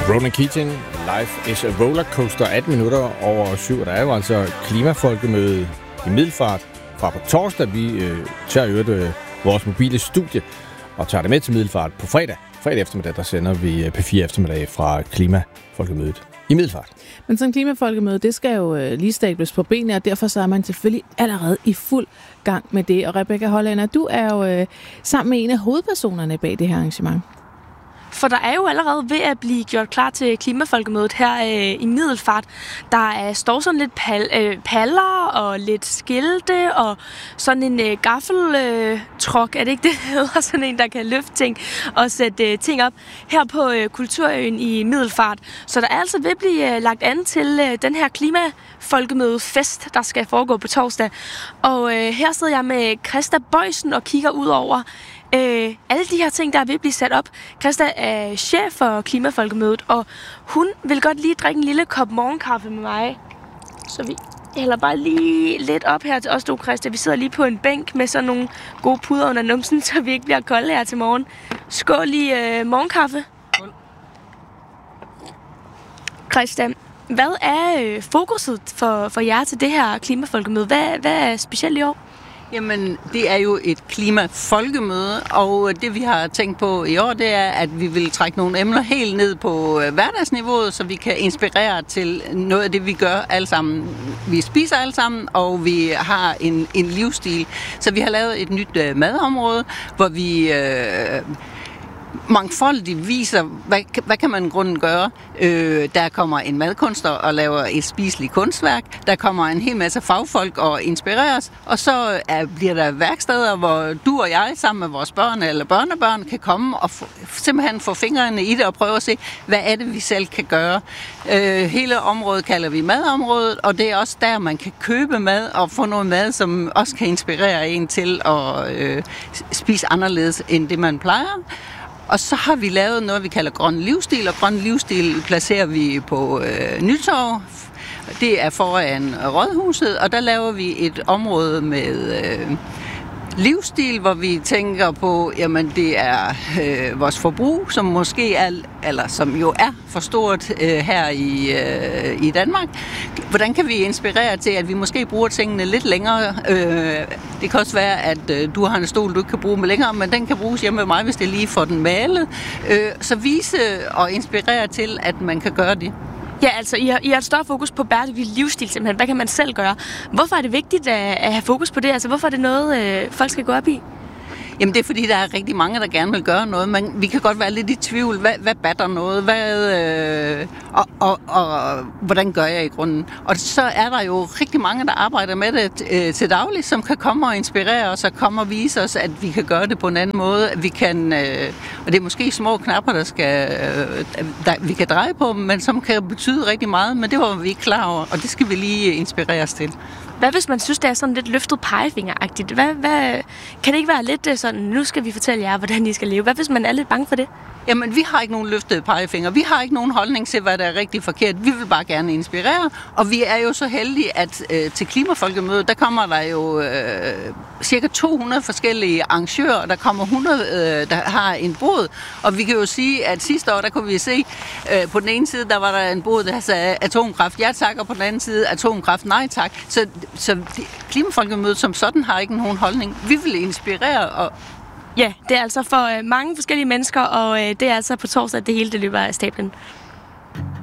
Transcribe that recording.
Ronan Keating, Life is a Rollercoaster, 18 minutter over 7. Der er jo altså klimafolkemøde i Middelfart fra på torsdag. Vi tager jo vores mobile studie og tager det med til Middelfart på fredag. Fredag eftermiddag, der sender vi P4 eftermiddag fra klimafolkemødet i Middelfart. Men sådan en klimafolkemøde, det skal jo lige stables på benene, og derfor så er man selvfølgelig allerede i fuld gang med det. Og Rebecca Hollander, du er jo sammen med en af hovedpersonerne bag det her arrangement. For der er jo allerede ved at blive gjort klar til klimafolkemødet her i Middelfart. Der står sådan lidt paller og lidt skilte og sådan en gaffeltruck, er det ikke det hedder? Sådan en, der kan løfte ting og sætte ting op her på Kulturøen i Middelfart. Så der er altså ved at blive lagt an til den her klimafolkemødefest, der skal foregå på torsdag. Og her sidder jeg med Christa Bøjsen og kigger ud over alle de her ting, der er ved at blive sat op. Christa er chef for klimafolkemødet, og hun vil godt lige drikke en lille kop morgenkaffe med mig. Så vi hælder bare lige lidt op her til os to, Christa. Vi sidder lige på en bænk med sådan nogle gode puder under numsen, så vi ikke bliver kolde her til morgen. Skål i morgenkaffe. Skål. Christa, hvad er fokuset for jer til det her klimafolkemøde? Hvad er specielt i år? Jamen, det er jo et klimafolkemøde, og det vi har tænkt på i år, det er, at vi vil trække nogle emner helt ned på hverdagsniveauet, så vi kan inspirere til noget af det, vi gør alle sammen. Vi spiser alle sammen, og vi har en livsstil. Så vi har lavet et nyt madområde, hvor vi mangfoldigt viser, hvad kan man i grunden gøre. Der kommer en madkunstner og laver et spiseligt kunstværk. Der kommer en hel masse fagfolk og inspireres. Og så bliver der værksteder, hvor du og jeg sammen med vores børn eller børnebørn kan komme og simpelthen få fingrene i det og prøve at se, hvad er det, vi selv kan gøre. Hele området kalder vi madområdet, og det er også der, man kan købe mad og få noget mad, som også kan inspirere en til at spise anderledes end det, man plejer. Og så har vi lavet noget, vi kalder grøn livsstil, og grøn livsstil placerer vi på Nytorv. Det er foran Rådhuset, og der laver vi et område med livsstil, hvor vi tænker på, jamen det er vores forbrug, som måske er, eller som jo er for stort her i Danmark. Hvordan kan vi inspirere til, at vi måske bruger tingene lidt længere? Det kan også være, at du har en stol, du ikke kan bruge med længere, men den kan bruges hjemme med mig, hvis det lige får den malet. Så vise og inspirere til, at man kan gøre det. Ja, altså, I har et større fokus på bæredygtig livsstil, simpelthen. Hvad kan man selv gøre? Hvorfor er det vigtigt at have fokus på det? Altså, hvorfor er det noget, folk skal gå op i? Jamen, det er fordi, der er rigtig mange, der gerne vil gøre noget, men vi kan godt være lidt i tvivl. Hvad batter noget? Og hvordan gør jeg i grunden? Og så er der jo rigtig mange, der arbejder med det til daglig, som kan komme og inspirere os og komme og vise os, at vi kan gøre det på en anden måde. Vi kan, og det er måske små knapper, vi kan dreje på, men som kan betyde rigtig meget, men det var vi ikke klar over, og det skal vi lige inspireres til. Hvad hvis man synes, det er sådan lidt løftet pegefingeragtigt? Kan det ikke være lidt sådan, nu skal vi fortælle jer, hvordan I skal leve? Hvad hvis man er lidt bange for det? Jamen, vi har ikke nogen løftede pegefinger. Vi har ikke nogen holdning til, hvad der er rigtig forkert. Vi vil bare gerne inspirere, og vi er jo så heldige, at til klimafolkemødet, der kommer der jo cirka 200 forskellige arrangører, der kommer 100, der har en båd, og vi kan jo sige, at sidste år, der kunne vi se, på den ene side, der var der en båd, der sagde atomkraft, ja tak, og på den anden side, atomkraft, nej tak. Så klimafolkemødet som sådan har ikke nogen holdning. Vi vil inspirere og ja, det er altså for mange forskellige mennesker, og det er altså på torsdag, det hele det løber af stablen.